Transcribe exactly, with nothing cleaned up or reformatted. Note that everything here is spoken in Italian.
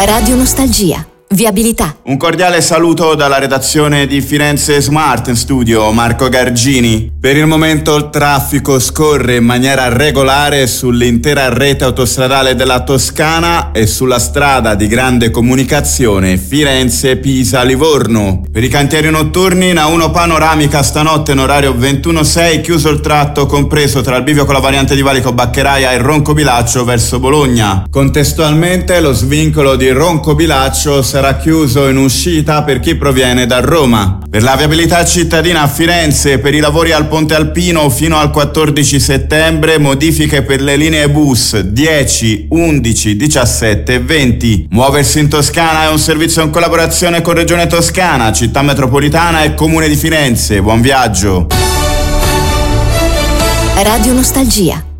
Radio Nostalgia. Viabilità. Un cordiale saluto dalla redazione di Firenze Smart in studio, Marco Gargini. Per il momento il traffico scorre in maniera regolare sull'intera rete autostradale della Toscana e sulla strada di grande comunicazione Firenze-Pisa-Livorno. Per i cantieri notturni in A uno panoramica stanotte in orario ventuno sei chiuso il tratto compreso tra il bivio con la variante di Valico Baccheraia e Roncobilaccio verso Bologna. Contestualmente lo svincolo di Roncobilaccio sarà chiuso in uscita per chi proviene da Roma. Per la viabilità cittadina a Firenze, per i lavori al Ponte Alpino fino al quattordici settembre, modifiche per le linee bus dieci, undici, diciassette e venti. Muoversi in Toscana è un servizio in collaborazione con Regione Toscana, Città Metropolitana e Comune di Firenze. Buon viaggio! Radio Nostalgia.